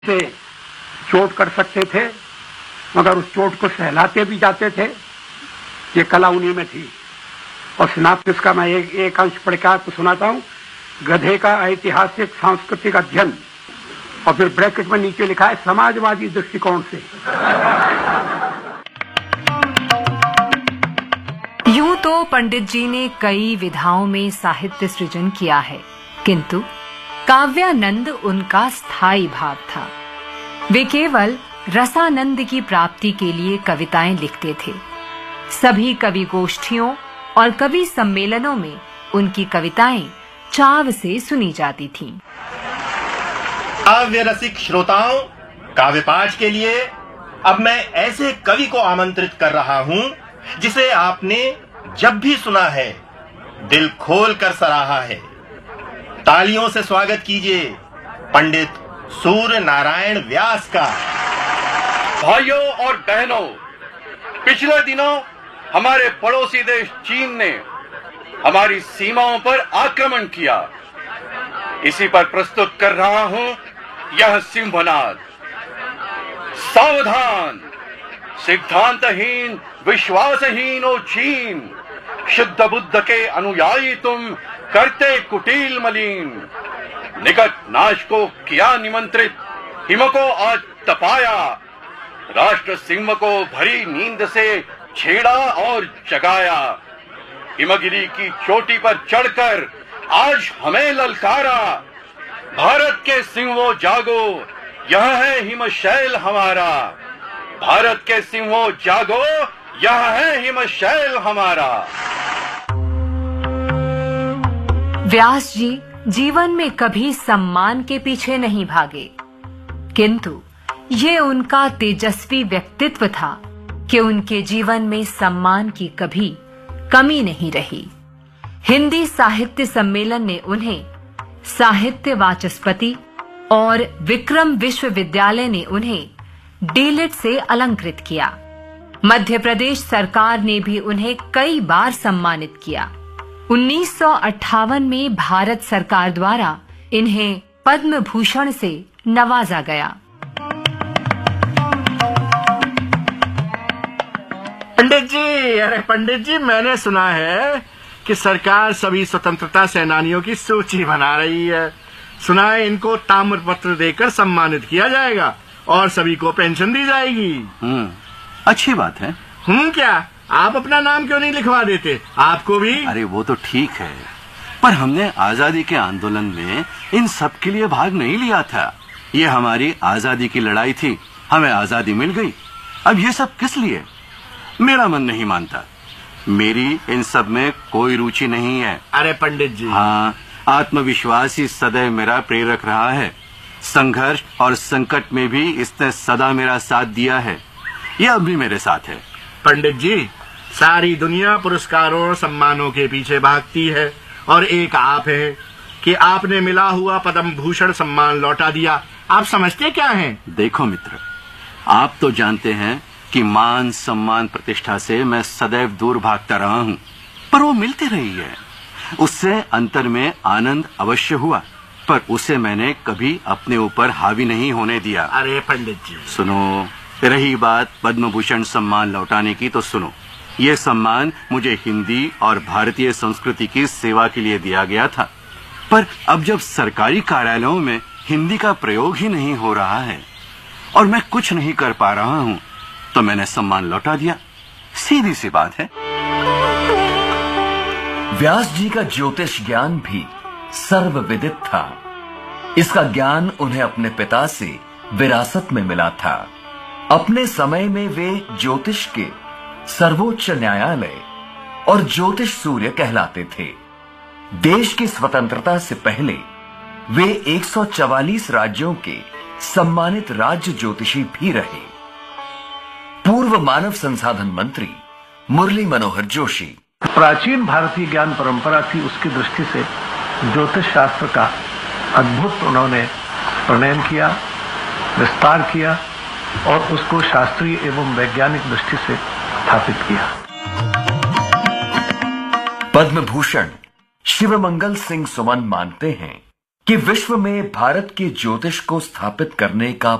से चोट कर सकते थे, मगर उस चोट को सहलाते भी जाते थे। ये कला उन्हीं में थी। और सिनाप्सिस का मैं एक अंश पढ़ के आपको सुनाता हूं। गधे का ऐतिहासिक सांस्कृतिक अध्ययन, और फिर ब्रैकेट में नीचे लिखा है समाजवादी दृष्टिकोण से। यूं तो पंडित जी ने कई विधाओं में साहित्य सृजन किया है, किंतु काव्यानंद उनका स्थायी भाव था। वे केवल रसानंद की प्राप्ति के लिए कविताएं लिखते थे। सभी कवि गोष्ठियों और कवि सम्मेलनों में उनकी कविताएं चाव से सुनी जाती थीं। काव्य रसिक श्रोताओं, काव्य पाठ के लिए अब मैं ऐसे कवि को आमंत्रित कर रहा हूं जिसे आपने जब भी सुना है दिल खोल कर सराहा है। तालियों से स्वागत कीजिए पंडित सूर्य नारायण व्यास का। भाइयों और बहनों, पिछले दिनों हमारे पड़ोसी देश चीन ने हमारी सीमाओं पर आक्रमण किया। इसी पर प्रस्तुत कर रहा हूं यह सिंहनाद। सावधान, सिद्धांतहीन विश्वासहीन ओ चीन, शुद्ध बुद्ध के अनुयायी तुम करते कुटिल मलिन। निकट नाश को किया निमंत्रित, हिम को आज तपाया। राष्ट्र सिंह को भरी नींद से छेड़ा और जगाया। हिमगिरी की चोटी पर चढ़कर आज हमें ललकारा। भारत के सिंहों जागो, यह है हिमशैल हमारा। भारत के सिंहों जागो, यह है हिमशैल हमारा। व्यास जी जीवन में कभी सम्मान के पीछे नहीं भागे, किंतु ये उनका तेजस्वी व्यक्तित्व था कि उनके जीवन में सम्मान की कभी कमी नहीं रही। हिंदी साहित्य सम्मेलन ने उन्हें साहित्य वाचस्पति और विक्रम विश्वविद्यालय ने उन्हें डीलिट से अलंकृत किया। मध्य प्रदेश सरकार ने भी उन्हें कई बार सम्मानित किया। 1958 में भारत सरकार द्वारा इन्हें पद्म भूषण से नवाजा गया। पंडित जी, अरे पंडित जी, मैंने सुना है कि सरकार सभी स्वतंत्रता सेनानियों की सूची बना रही है। सुना है इनको ताम्र पत्र देकर सम्मानित किया जाएगा और सभी को पेंशन दी जाएगी। अच्छी बात है। क्या आप अपना नाम क्यों नहीं लिखवा देते? आपको भी? अरे वो तो ठीक है, पर हमने आजादी के आंदोलन में इन सब के लिए भाग नहीं लिया था। ये हमारी आजादी की लड़ाई थी, हमें आजादी मिल गई। अब ये सब किस लिए? मेरा मन नहीं मानता। मेरी इन सब में कोई रुचि नहीं है। अरे पंडित जी। हाँ, आत्मविश्वास ही सदैव मेरा प्रेरक रहा है। संघर्ष और संकट में भी इसने सदा मेरा साथ दिया है। ये अब भी मेरे साथ है। पंडित जी, सारी दुनिया पुरस्कारों और सम्मानों के पीछे भागती है, और एक आप है कि आपने मिला हुआ पद्म भूषण सम्मान लौटा दिया। आप समझते क्या हैं? देखो मित्र, आप तो जानते हैं कि मान सम्मान प्रतिष्ठा से मैं सदैव दूर भागता रहा हूँ, पर वो मिलती रही है। उससे अंतर में आनंद अवश्य हुआ, पर उसे मैंने कभी अपने ऊपर हावी नहीं होने दिया। अरे पंडित जी सुनो, रही बात पद्म भूषण सम्मान लौटाने की, तो सुनो। ये सम्मान मुझे हिंदी और भारतीय संस्कृति की सेवा के लिए दिया गया था, पर अब जब सरकारी कार्यालयों में हिंदी का प्रयोग ही नहीं हो रहा है और मैं कुछ नहीं कर पा रहा हूँ, तो मैंने सम्मान लौटा दिया। सीधी सी बात है। व्यास जी का ज्योतिष ज्ञान भी सर्वविदित था। इसका ज्ञान उन्हें अपने पिता से विरासत में मिला था। अपने समय में वे ज्योतिष के सर्वोच्च न्यायालय और ज्योतिष सूर्य कहलाते थे। देश की स्वतंत्रता से पहले वे 144 राज्यों के सम्मानित राज्य ज्योतिषी भी रहे। पूर्व मानव संसाधन मंत्री मुरली मनोहर जोशी। प्राचीन भारतीय ज्ञान परंपरा थी, उसकी दृष्टि से ज्योतिष शास्त्र का अद्भुत उन्होंने प्रणयन किया, विस्तार किया और उसको शास्त्रीय एवं वैज्ञानिक दृष्टि से स्थापित किया। पद्म भूषण शिवमंगल सिंह सुमन मानते हैं कि विश्व में भारत के ज्योतिष को स्थापित करने का